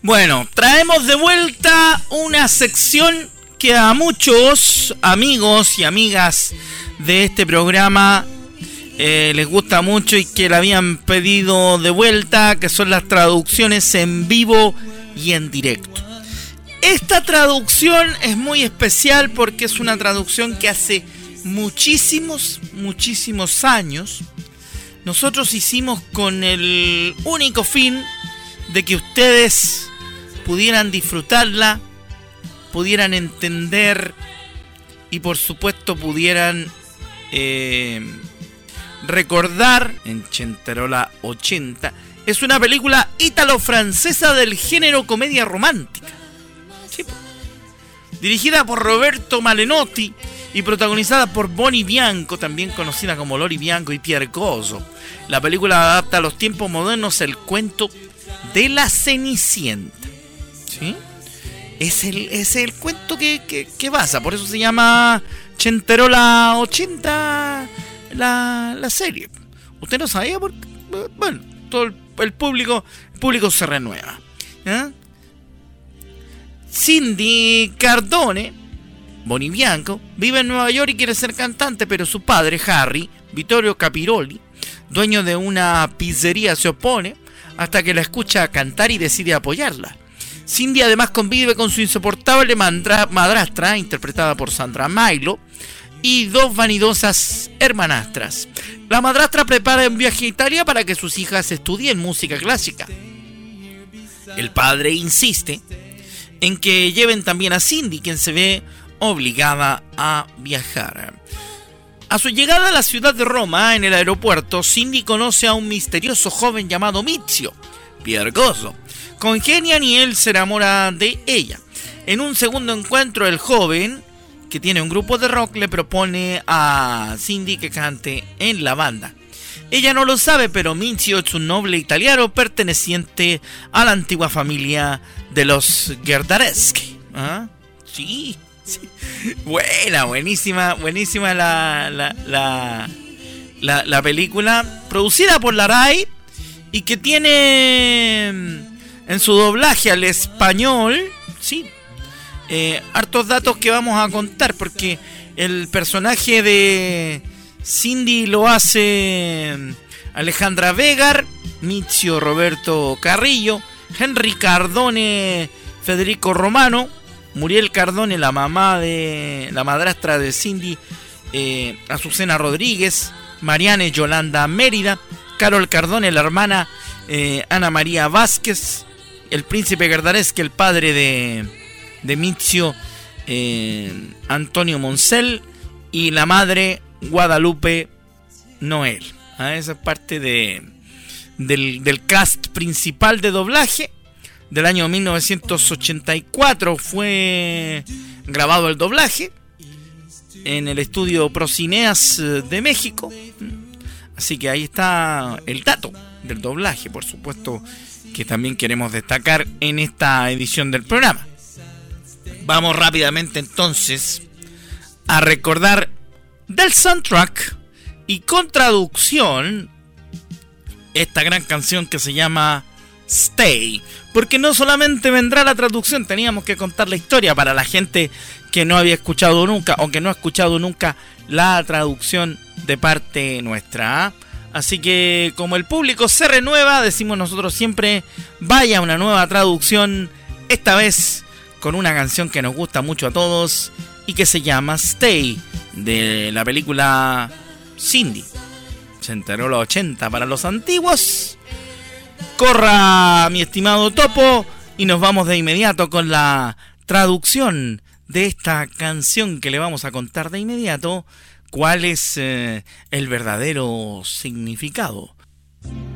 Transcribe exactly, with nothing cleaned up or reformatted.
Bueno, traemos de vuelta una sección que a muchos amigos y amigas de este programa eh, les gusta mucho y que la habían pedido de vuelta, que son las traducciones en vivo y en directo. Esta traducción es muy especial porque es una traducción que hace muchísimos, muchísimos años nosotros hicimos con el único fin de que ustedes pudieran disfrutarla, pudieran entender y por supuesto pudieran eh, recordar en Centerola ochenta. Es una película ítalo-francesa del género comedia romántica. Sí. Dirigida por Roberto Malenotti y protagonizada por Bonnie Bianco, también conocida como Lori Bianco, y Pierre Gozzo. La película adapta a los tiempos modernos el cuento de la Cenicienta. ¿Sí? Es el, es el cuento que, que, que pasa, por eso se llama Centerola ochenta la, la serie. ¿Usted no sabía? Porque, bueno, todo el, el público el público se renueva. ¿Eh? Cindy Cardone, Bonnie Bianco, vive en Nueva York y quiere ser cantante, pero su padre, Harry Vittorio Capiroli, dueño de una pizzería, se opone hasta que la escucha cantar y decide apoyarla. Cindy además convive con su insoportable mandra- madrastra, interpretada por Sandra Milo, y dos vanidosas hermanastras. La madrastra prepara un viaje a Italia para que sus hijas estudien música clásica. El padre insiste en que lleven también a Cindy, quien se ve obligada a viajar. A su llegada a la ciudad de Roma, en el aeropuerto, Cindy conoce a un misterioso joven llamado Mizio, Pierre Gozzo. Congenian y él se enamora de ella. En un segundo encuentro, el joven, que tiene un grupo de rock, le propone a Cindy que cante en la banda. Ella no lo sabe, pero Mizio es un noble italiano perteneciente a la antigua familia de los Gherdareschi. ¿Ah? Sí, sí. Buena, buenísima, buenísima la, la, la, la, la película, producida por la RAI y que tiene en su doblaje al español, sí, eh, hartos datos que vamos a contar, porque el personaje de Cindy lo hace Alejandra Vegar, Mizio Roberto Carrillo, Henry Cardone Federico Romano, Muriel Cardone, la mamá de la madrastra de Cindy, eh, Azucena Rodríguez, Mariane Yolanda Mérida, Carol Cardone, la hermana eh, Ana María Vázquez, el príncipe Gherdareschi, el padre de, de Mizio, eh, Antonio Moncel, y la madre Guadalupe Noel. ¿Ah? Esa es parte de, del, del cast principal de doblaje. Del año mil novecientos ochenta y cuatro fue grabado el doblaje en el estudio Procineas de México. Así que ahí está el dato del doblaje, por supuesto, que también queremos destacar en esta edición del programa. Vamos rápidamente entonces a recordar del soundtrack y con traducción esta gran canción que se llama Stay, porque no solamente vendrá la traducción, teníamos que contar la historia para la gente que no había escuchado nunca o que no ha escuchado nunca la traducción de parte nuestra, ¿eh? Así que como el público se renueva, decimos nosotros siempre, vaya una nueva traducción, esta vez con una canción que nos gusta mucho a todos y que se llama Stay, de la película Cindy, Centerola ochenta para los antiguos. Corra, mi estimado Topo, y nos vamos de inmediato con la traducción de esta canción que le vamos a contar de inmediato cuál es eh, el verdadero significado.